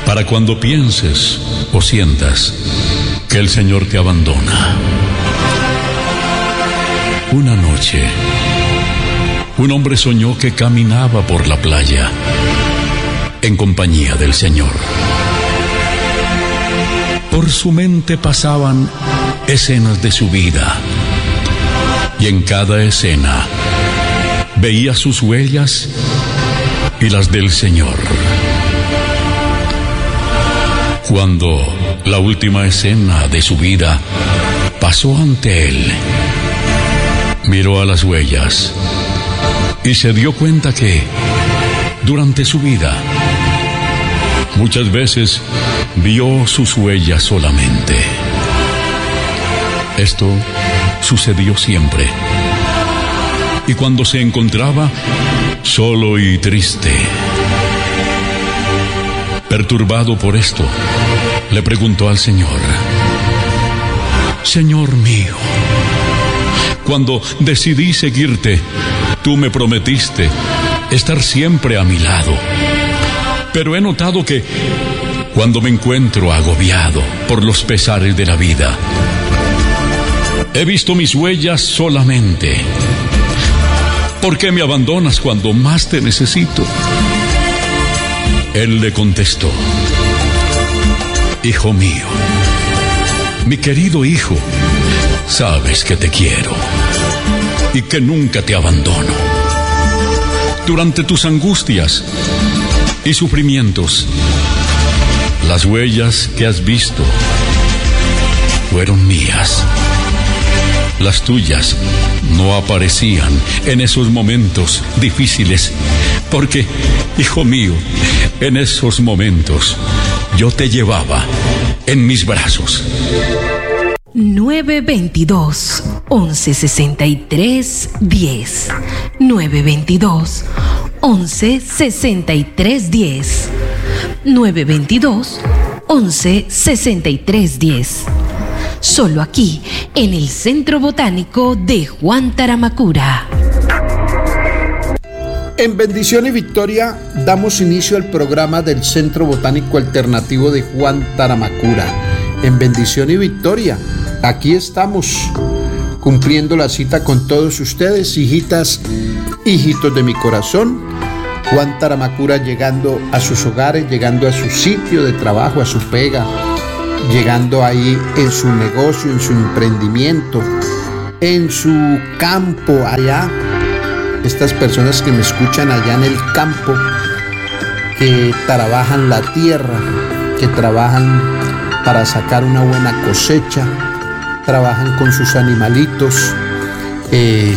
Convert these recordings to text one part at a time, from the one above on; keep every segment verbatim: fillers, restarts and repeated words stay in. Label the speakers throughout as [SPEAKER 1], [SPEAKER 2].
[SPEAKER 1] para cuando pienses o sientas que el Señor te abandona. Una noche, un hombre soñó que caminaba por la playa en compañía del Señor. Por su mente pasaban escenas de su vida, y en cada escena veía sus huellas y las del Señor. Cuando la última escena de su vida pasó ante él, miró a las huellas y se dio cuenta que durante su vida muchas veces vio sus huellas solamente. Esto sucedió siempre. Y cuando se encontraba solo y triste, perturbado por esto, le preguntó al Señor: Señor mío, cuando decidí seguirte, tú me prometiste estar siempre a mi lado. Pero he notado que cuando me encuentro agobiado por los pesares de la vida, he visto mis huellas solamente. ¿Por qué me abandonas cuando más te necesito? Él le contestó: Hijo mío, mi querido hijo, sabes que te quiero y que nunca te abandono. Durante tus angustias y sufrimientos, las huellas que has visto fueron mías. Las tuyas no aparecían en esos momentos difíciles, porque, hijo mío, en esos momentos yo te llevaba en mis brazos.
[SPEAKER 2] nueve veintidós, once sesenta y tres, diez. nueve veintidós, once sesenta y tres, diez. nueve veintidós, once sesenta y tres, diez. Solo aquí, en el Centro Botánico de Juan Taramacura.
[SPEAKER 3] En Bendición y Victoria damos inicio al programa del Centro Botánico Alternativo de Juan Taramacura. En Bendición y Victoria, aquí estamos cumpliendo la cita con todos ustedes, hijitas, hijitos de mi corazón. Juan Taramacura llegando a sus hogares, llegando a su sitio de trabajo, a su pega, llegando ahí en su negocio, en su emprendimiento, en su campo allá. Estas personas que me escuchan allá en el campo, que trabajan la tierra, que trabajan para sacar una buena cosecha, trabajan con sus animalitos, eh,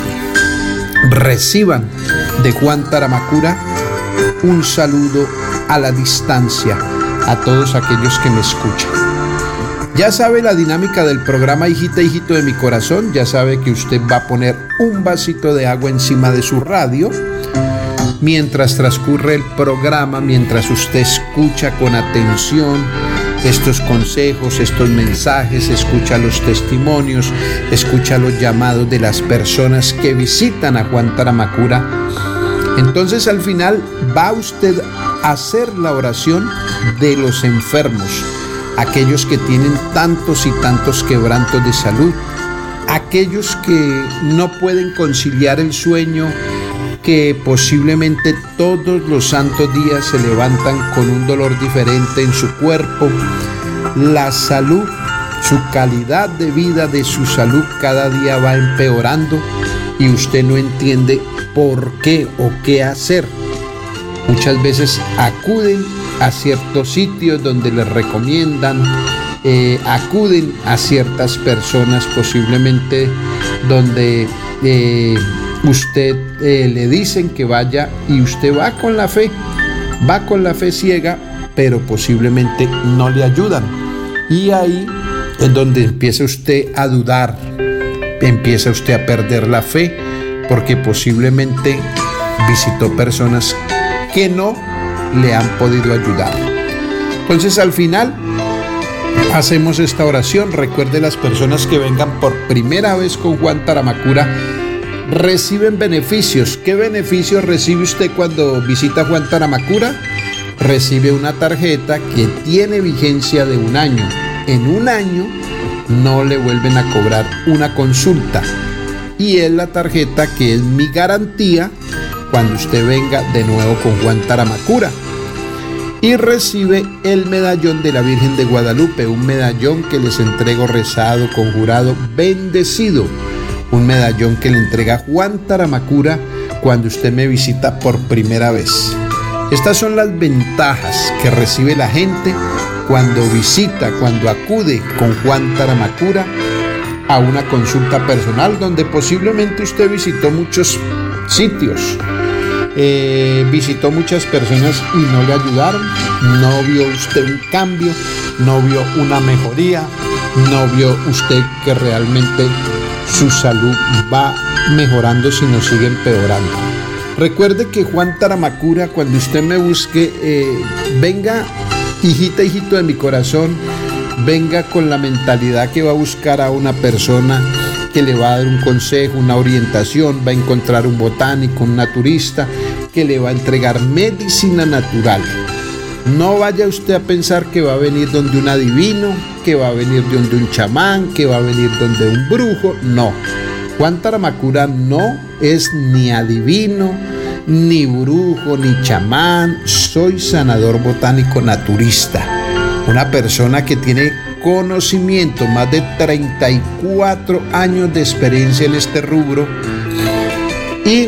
[SPEAKER 3] reciban de Juan Taramacura un saludo a la distancia a todos aquellos que me escuchan. Ya sabe la dinámica del programa, hijita, hijito de mi corazón. Ya sabe que usted va a poner un vasito de agua encima de su radio mientras transcurre el programa, mientras usted escucha con atención estos consejos, estos mensajes, escucha los testimonios, escucha los llamados de las personas que visitan a Juan Taramacura. Entonces al final va usted a hacer la oración de los enfermos, aquellos que tienen tantos y tantos quebrantos de salud, aquellos que no pueden conciliar el sueño, que posiblemente todos los santos días se levantan con un dolor diferente en su cuerpo. La salud, su calidad de vida de su salud cada día va empeorando y usted no entiende por qué o qué hacer. Muchas veces acuden a ciertos sitios donde les recomiendan, eh, acuden a ciertas personas posiblemente donde eh, usted eh, le dicen que vaya y usted va con la fe, va con la fe ciega, pero posiblemente no le ayudan. Y ahí es donde empieza usted a dudar, empieza usted a perder la fe, porque posiblemente visitó personas que no le han podido ayudar. Entonces al final hacemos esta oración. Recuerde, las personas que vengan por primera vez con Juan Taramacura reciben beneficios. ¿Qué beneficios recibe usted cuando visita Juan Taramacura? recibe una tarjeta que tiene vigencia de un año. En un año no le vuelven a cobrar una consulta. Y es la tarjeta que es mi garantía cuando usted venga de nuevo con Juan Taramacura. Y recibe el medallón de la Virgen de Guadalupe, un medallón que les entrego rezado, conjurado, bendecido. Un medallón que le entrega Juan Taramacura cuando usted me visita por primera vez. Estas son las ventajas que recibe la gente cuando visita, cuando acude con Juan Taramacura a una consulta personal, donde posiblemente usted visitó muchos sitios, eh, visitó muchas personas y no le ayudaron, no vio usted un cambio, no vio una mejoría, no vio usted que realmente su salud va mejorando, sino sigue empeorando. Recuerde que Juan Taramacura, cuando usted me busque, eh, venga, hijita, hijito de mi corazón, venga con la mentalidad que va a buscar a una persona que le va a dar un consejo, una orientación, va a encontrar un botánico, un naturista, que le va a entregar medicina natural. No vaya usted a pensar que va a venir donde un adivino, que va a venir donde un chamán, que va a venir donde un brujo. No, Juan Taramacura no es ni adivino, ni brujo, ni chamán. Soy sanador botánico naturista, una persona que tiene conocimiento, más de treinta y cuatro años de experiencia en este rubro y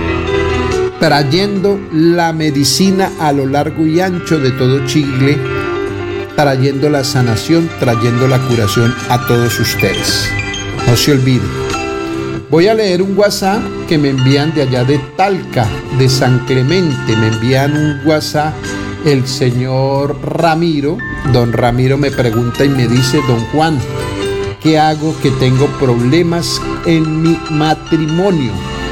[SPEAKER 3] trayendo la medicina a lo largo y ancho de todo Chile, trayendo la sanación, trayendo la curación a todos ustedes. No se olviden. Voy a leer un WhatsApp que me envían de allá de Talca, de San Clemente. Me envían un WhatsApp el señor Ramiro. Don Ramiro me pregunta y me dice: don Juan, ¿qué hago que tengo problemas en mi matrimonio?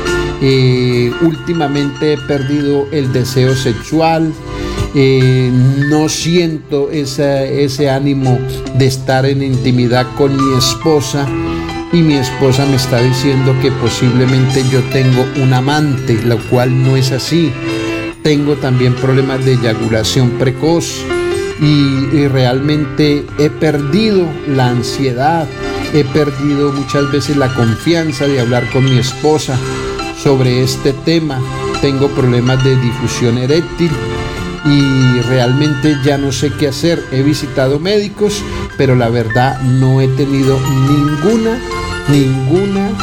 [SPEAKER 3] Eh, últimamente he perdido el deseo sexual, eh, no siento esa, ese ánimo de estar en intimidad con mi esposa, y mi esposa me está diciendo que posiblemente yo tengo un amante, lo cual no es así. Tengo también problemas de eyaculación precoz y, y realmente he perdido la ansiedad, he perdido muchas veces la confianza de hablar con mi esposa sobre este tema. Tengo problemas de difusión eréctil y realmente ya no sé qué hacer. He visitado médicos, pero la verdad no he tenido ninguna, ninguna,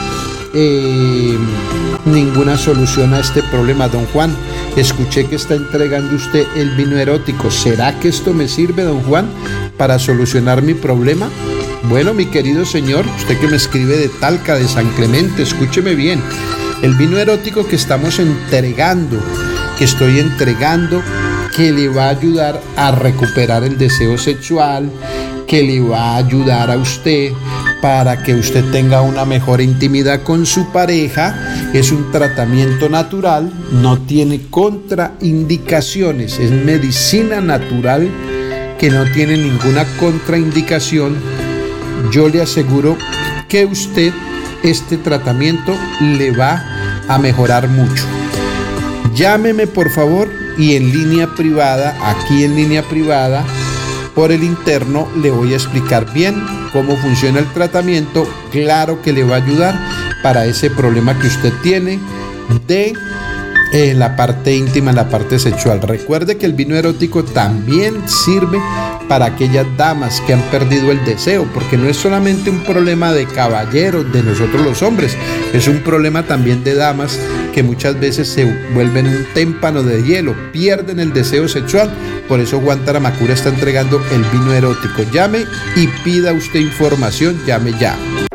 [SPEAKER 3] eh, ninguna solución a este problema. Don Juan, escuché que está entregando usted el vino erótico. ¿Será que esto me sirve, don Juan, para solucionar mi problema? Bueno, mi querido señor, usted que me escribe de Talca, de San Clemente, escúcheme bien. El vino erótico que estamos entregando, que estoy entregando, que le va a ayudar a recuperar el deseo sexual, que le va a ayudar a usted para que usted tenga una mejor intimidad con su pareja. Es un tratamiento natural, no tiene contraindicaciones, es medicina natural que no tiene ninguna contraindicación. Yo le aseguro que usted este tratamiento le va a mejorar mucho. Llámeme por favor y en línea privada, aquí en línea privada, por el interno, le voy a explicar bien cómo funciona el tratamiento. Claro que le va a ayudar para ese problema que usted tiene de eh, la parte íntima, la parte sexual. Recuerde que el vino erótico también sirve para aquellas damas que han perdido el deseo, porque no es solamente un problema de caballeros, de nosotros los hombres, es un problema también de damas que muchas veces se vuelven un témpano de hielo, pierden el deseo sexual. Por eso Juan Taramacura está entregando el vino erótico. Llame y pida usted información, llame ya.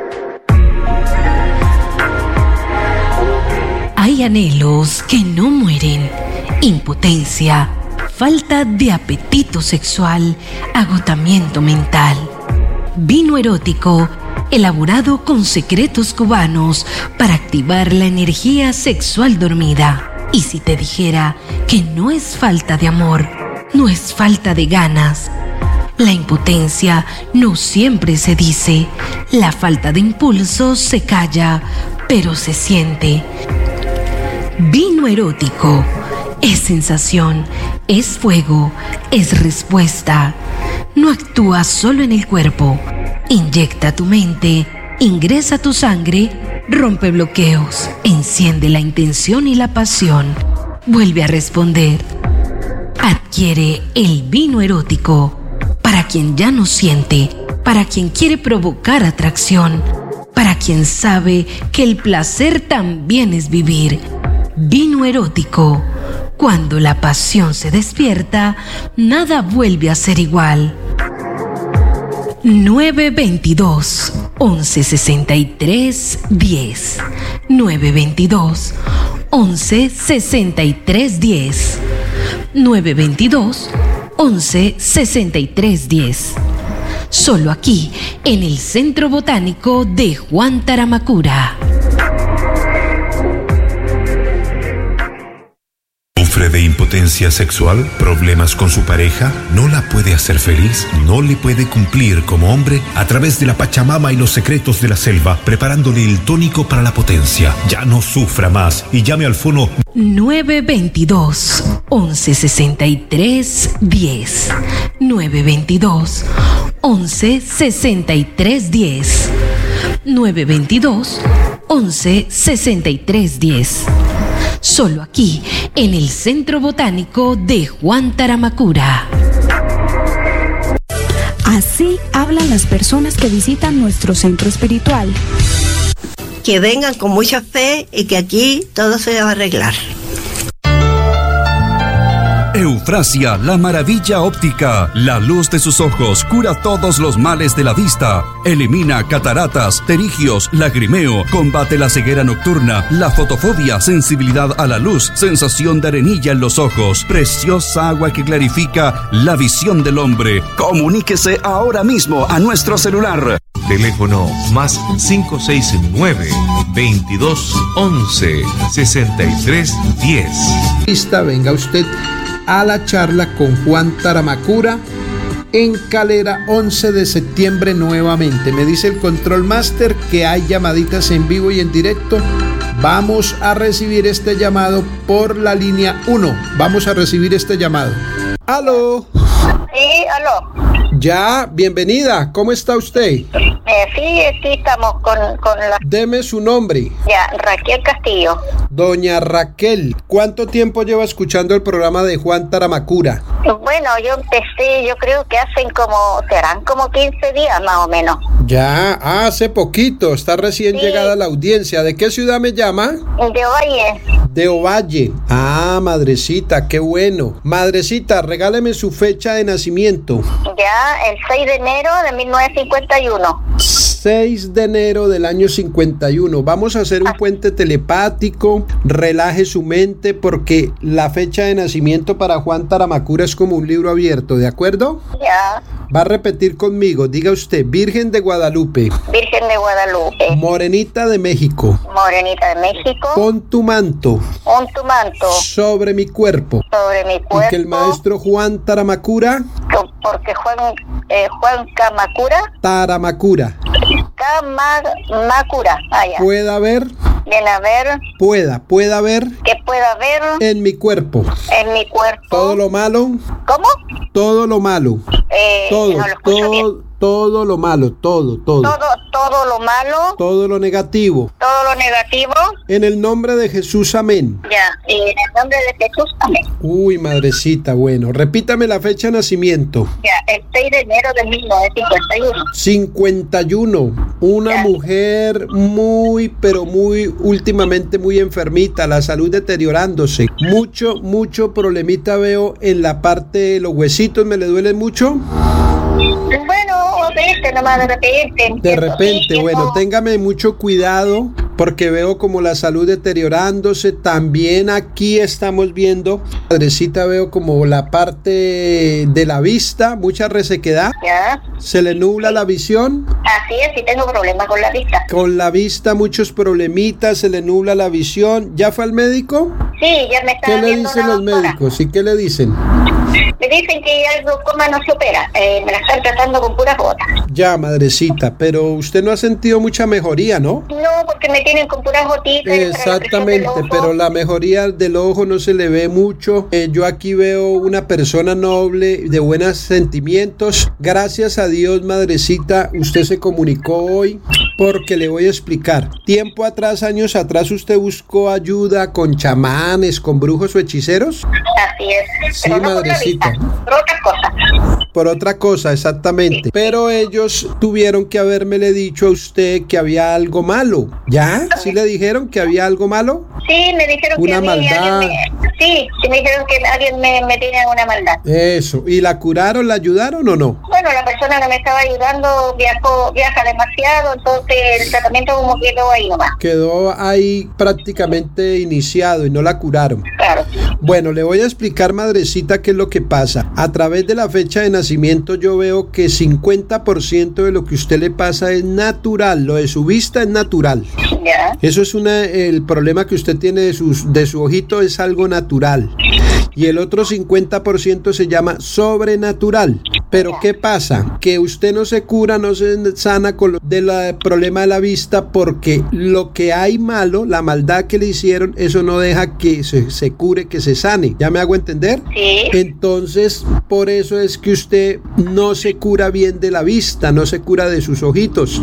[SPEAKER 2] Hay anhelos que no mueren: impotencia, falta de apetito sexual, agotamiento mental. Vino erótico, elaborado con secretos cubanos para activar la energía sexual dormida. Y si te dijera que no es falta de amor, no es falta de ganas. La impotencia no siempre se dice, la falta de impulso se calla, pero se siente. Vino erótico, Es sensación, es fuego, es respuesta. No actúa solo en el cuerpo. Inyecta tu mente, ingresa tu sangre, rompe bloqueos, enciende la intención y la pasión. Vuelve a responder. Adquiere el vino erótico para quien ya no siente, para quien quiere provocar atracción, para quien sabe que el placer también es vivir. Vino erótico. Cuando la pasión se despierta, nada vuelve a ser igual. nueve veintidós, once sesenta y tres, diez. nueve veintidós, once sesenta y tres, diez. nueve veintidós, once sesenta y tres, diez. Solo aquí, en el Centro Botánico de Juan Taramacura.
[SPEAKER 4] ¿Sufre de impotencia sexual? ¿Problemas con su pareja? ¿No la puede hacer feliz? ¿No le puede cumplir como hombre? A través de la Pachamama y los secretos de la selva, preparándole el tónico para la potencia. Ya no sufra más y llame al fono
[SPEAKER 2] nueve veintidós, once sesenta y tres, diez. nueve veintidós, once sesenta y tres, diez. nueve veintidós, once sesenta y tres, diez. Solo aquí, en el Centro Botánico de Juan Taramacura.
[SPEAKER 5] Así hablan las personas que visitan nuestro centro espiritual.
[SPEAKER 6] Que vengan con mucha fe y que aquí todo se va a arreglar.
[SPEAKER 7] Eufrasia, la maravilla óptica. La luz de sus ojos cura todos los males de la vista. Elimina cataratas, pterigios, lagrimeo. Combate la ceguera nocturna, la fotofobia, sensibilidad a la luz, sensación de arenilla en los ojos. Preciosa agua que clarifica la visión del hombre. Comuníquese ahora mismo a nuestro celular.
[SPEAKER 8] Teléfono más cinco seis nueve, veintidós, once, sesenta y tres, diez.
[SPEAKER 3] Lista, venga usted a la charla con Juan Taramacura en Calera, once de septiembre nuevamente. Me dice el Control Master que hay llamaditas en vivo y en directo. Vamos a recibir este llamado por la línea uno. Vamos a recibir este llamado. ¿Aló?
[SPEAKER 9] Sí, aló.
[SPEAKER 3] Ya, bienvenida. ¿Cómo está usted?
[SPEAKER 9] Eh, sí, aquí estamos con, con la...
[SPEAKER 3] Deme su nombre.
[SPEAKER 9] Ya, Raquel Castillo.
[SPEAKER 3] Doña Raquel, ¿cuánto tiempo lleva escuchando el programa de Juan Taramacura?
[SPEAKER 9] Bueno, yo empecé, yo creo que hacen como, serán como quince días más o menos.
[SPEAKER 3] Ya, ah, hace poquito, está recién sí. llegada la audiencia. ¿De qué ciudad me llama?
[SPEAKER 9] De Ovalle.
[SPEAKER 3] De Ovalle. Ah, madrecita, qué bueno. Madrecita, regáleme su fecha de nacimiento.
[SPEAKER 9] Ya, el seis de enero de mil novecientos cincuenta y uno.
[SPEAKER 3] seis de enero del año cincuenta y uno. Vamos a hacer un ah. puente telepático. Relaje su mente porque la fecha de nacimiento para Juan Taramacura es como un libro abierto, ¿de acuerdo?
[SPEAKER 9] Ya.
[SPEAKER 3] Va a repetir conmigo. Diga usted, Virgen de Guadalupe.
[SPEAKER 9] Virgen de Guadalupe.
[SPEAKER 3] Morenita de México.
[SPEAKER 9] Morenita de México.
[SPEAKER 3] Pon tu manto.
[SPEAKER 9] Pon tu manto.
[SPEAKER 3] Sobre mi cuerpo.
[SPEAKER 9] Sobre mi cuerpo.
[SPEAKER 3] Y que el maestro Juan Taramacura.
[SPEAKER 9] Porque Juan, eh, Juan Kamakura.
[SPEAKER 3] Taramacura.
[SPEAKER 9] Kamakura. Ah, ya.
[SPEAKER 3] Pueda ver.
[SPEAKER 9] Bien, a ver.
[SPEAKER 3] Pueda, pueda ver.
[SPEAKER 9] Que pueda ver.
[SPEAKER 3] En mi cuerpo.
[SPEAKER 9] En mi cuerpo.
[SPEAKER 3] Todo lo malo.
[SPEAKER 9] ¿Cómo?
[SPEAKER 3] Todo lo malo.
[SPEAKER 9] Eh,
[SPEAKER 3] todo,
[SPEAKER 9] no lo escucho
[SPEAKER 3] todo,
[SPEAKER 9] bien.
[SPEAKER 3] Todo lo malo, todo, todo.
[SPEAKER 9] Todo, todo lo malo.
[SPEAKER 3] Todo lo negativo.
[SPEAKER 9] Todo lo negativo.
[SPEAKER 3] En el nombre de Jesús, amén.
[SPEAKER 9] Ya, en el nombre de Jesús, amén.
[SPEAKER 3] Uy, madrecita, bueno. Repítame la fecha de nacimiento.
[SPEAKER 9] Ya, el seis de enero de mil novecientos cincuenta y uno.
[SPEAKER 3] cincuenta y uno. Una ya. mujer muy, pero muy, últimamente muy enfermita, la salud deteriorándose. Mucho, mucho problemita veo en la parte de los huesitos, ¿me le duelen mucho?
[SPEAKER 9] Bueno, este nomás de repente.
[SPEAKER 3] De repente, bueno, téngame mucho cuidado porque veo como la salud deteriorándose. También aquí estamos viendo, madrecita, veo como la parte de la vista, mucha resequedad.
[SPEAKER 9] Ya.
[SPEAKER 3] Se le nubla la visión.
[SPEAKER 9] Así es, sí tengo problemas con la vista.
[SPEAKER 3] Con la vista, muchos problemitas, se le nubla la visión. ¿Ya fue al médico?
[SPEAKER 9] Sí, ya me está
[SPEAKER 3] viendo. ¿Qué le
[SPEAKER 9] dicen
[SPEAKER 3] los doctora. médicos? ¿Y qué le dicen?
[SPEAKER 9] me dicen que el glaucoma no se opera, eh, me la están tratando con puras gotas.
[SPEAKER 3] Ya, madrecita, pero usted no ha sentido mucha mejoría, ¿no?
[SPEAKER 9] No, porque me tienen con puras gotitas.
[SPEAKER 3] Exactamente, la pero la mejoría del ojo no se le ve mucho. Eh, yo aquí veo una persona noble, de buenos sentimientos. Gracias a Dios, madrecita, usted se comunicó hoy porque le voy a explicar. Tiempo atrás, años atrás, usted buscó ayuda con chamanes, con brujos o hechiceros.
[SPEAKER 9] Así es.
[SPEAKER 3] Sí,
[SPEAKER 9] pero no
[SPEAKER 3] madrecita.
[SPEAKER 9] Por, por otra cosa.
[SPEAKER 3] Por otra cosa, exactamente. Sí. Pero ellos tuvieron que habermele dicho a usted que había algo malo. ¿Ya? ¿Sí le dijeron que había algo malo?
[SPEAKER 9] Sí, me dijeron
[SPEAKER 3] una
[SPEAKER 9] que
[SPEAKER 3] maldad.
[SPEAKER 9] Me, sí, sí me dijeron que alguien me, me tenía una maldad.
[SPEAKER 3] Eso. ¿Y la curaron, la ayudaron o no?
[SPEAKER 9] Bueno, la persona que me estaba ayudando viajó, viaja demasiado, entonces el tratamiento como quedó ahí nomás.
[SPEAKER 3] Quedó ahí prácticamente iniciado y no la curaron.
[SPEAKER 9] Claro.
[SPEAKER 3] Bueno, le voy a explicar, madrecita, qué es lo que pasa. A través de la fecha de nacimiento yo veo que cincuenta por ciento de lo que usted le pasa es natural, lo de su vista es natural.
[SPEAKER 9] Ya.
[SPEAKER 3] Eso es una, el problema que usted tiene de, sus, de su ojito es algo natural. Y el otro cincuenta por ciento se llama sobrenatural. Pero ¿qué pasa? Que usted no se cura, no se sana con lo del problema de la vista porque lo que hay malo, la maldad que le hicieron, eso no deja que se, se cure, que se sane. ¿Ya me hago entender?
[SPEAKER 9] Sí.
[SPEAKER 3] Entonces, por eso es que usted no se cura bien de la vista, no se cura de sus ojitos.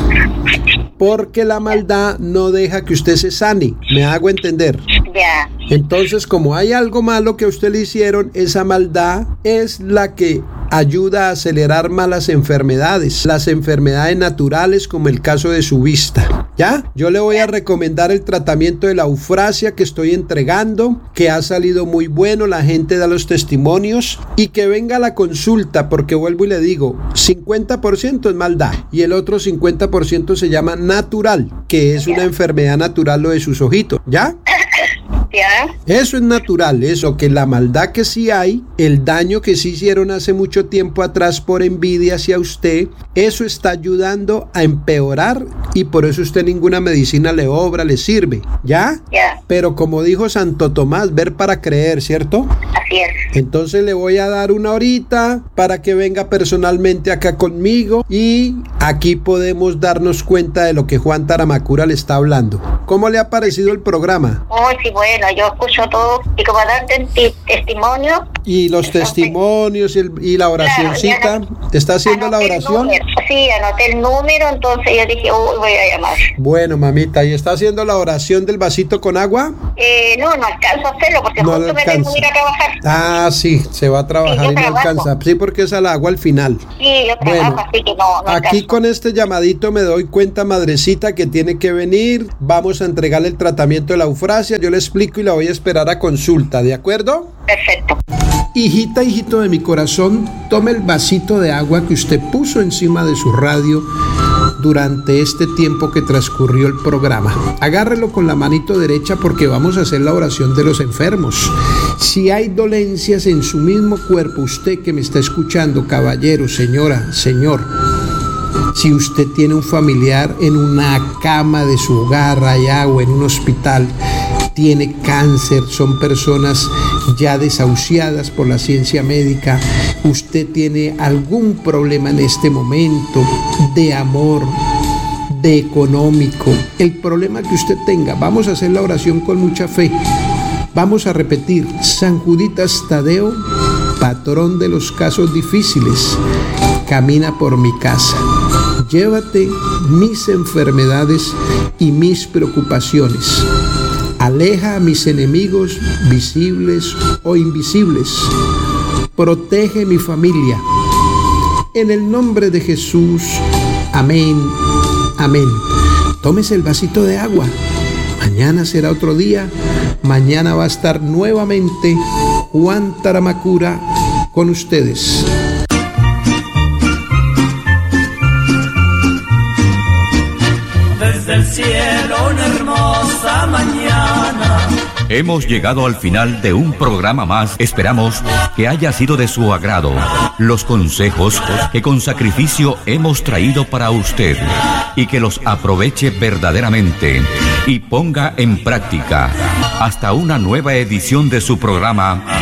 [SPEAKER 3] Porque la maldad no deja que usted se sane. ¿Me hago entender?
[SPEAKER 9] Ya.
[SPEAKER 3] Entonces, como hay algo malo que a usted le hicieron, esa maldad es la que ayuda a acelerar malas enfermedades, las enfermedades naturales como el caso de su vista. ¿Ya? Yo le voy a recomendar el tratamiento de la eufrasia que estoy entregando, que ha salido muy bueno, la gente da los testimonios y que venga a la consulta porque vuelvo y le digo, cincuenta por ciento es maldad y el otro cincuenta por ciento se llama natural, que es una enfermedad natural lo de sus ojitos. ¿Ya?
[SPEAKER 9] Ya.
[SPEAKER 3] Eso es natural, eso, que la maldad que sí hay, el daño que sí hicieron hace mucho tiempo atrás por envidia hacia usted, eso está ayudando a empeorar y por eso usted ninguna medicina le obra, le sirve, ¿ya?
[SPEAKER 9] Ya.
[SPEAKER 3] Pero como dijo Santo Tomás, ver para creer, ¿cierto?
[SPEAKER 9] Así es.
[SPEAKER 3] Entonces le voy a dar una horita para que venga personalmente acá conmigo y aquí podemos darnos cuenta de lo que Juan Taramacura le está hablando. ¿Cómo le ha parecido el programa?
[SPEAKER 9] Muy sí, bueno, yo escucho todo y como darte testimonio.
[SPEAKER 3] Y los testimonios y, el, y la oracióncita, claro, no, ¿está haciendo la oración?
[SPEAKER 9] Sí, anoté el número, entonces yo dije, uy, voy a llamar.
[SPEAKER 3] Bueno, mamita, ¿y está haciendo la oración del vasito con agua?
[SPEAKER 9] Eh, no, no alcanzo a hacerlo porque no justo me tengo que ir a trabajar.
[SPEAKER 3] Ah, sí, se va a trabajar sí, y no trabajo. Alcanza. Sí, porque es al agua al final.
[SPEAKER 9] Sí, yo trabajo, bueno, así que no, no
[SPEAKER 3] aquí
[SPEAKER 9] alcanzo.
[SPEAKER 3] Con este llamadito me doy cuenta, madrecita, que tiene que venir. Vamos a entregarle el tratamiento de la eufrasia. Yo le explico y la voy a esperar a consulta, ¿de acuerdo?
[SPEAKER 9] Perfecto.
[SPEAKER 3] Hijita, hijito de mi corazón, tome el vasito de agua que usted puso encima de su radio durante este tiempo que transcurrió el programa. Agárrelo con la manito derecha porque vamos a hacer la oración de los enfermos. Si hay dolencias en su mismo cuerpo, usted que me está escuchando, caballero, señora, señor, si usted tiene un familiar en una cama de su hogar allá o en un hospital, tiene cáncer, son personas ya desahuciadas por la ciencia médica, usted tiene algún problema en este momento de amor, de económico, el problema que usted tenga, vamos a hacer la oración con mucha fe. Vamos a repetir: San Juditas Tadeo, patrón de los casos difíciles, camina por mi casa. Llévate mis enfermedades y mis preocupaciones. Aleja a mis enemigos visibles o invisibles. Protege mi familia. En el nombre de Jesús. Amén. Amén. Tómese el vasito de agua. Mañana será otro día. Mañana va a estar nuevamente Juan Taramacura con ustedes.
[SPEAKER 10] Desde el cielo una hermosa mañana.
[SPEAKER 7] Hemos llegado al final de un programa más. Esperamos que haya sido de su agrado los consejos que con sacrificio hemos traído para usted y que los aproveche verdaderamente y ponga en práctica. Hasta una nueva edición de su programa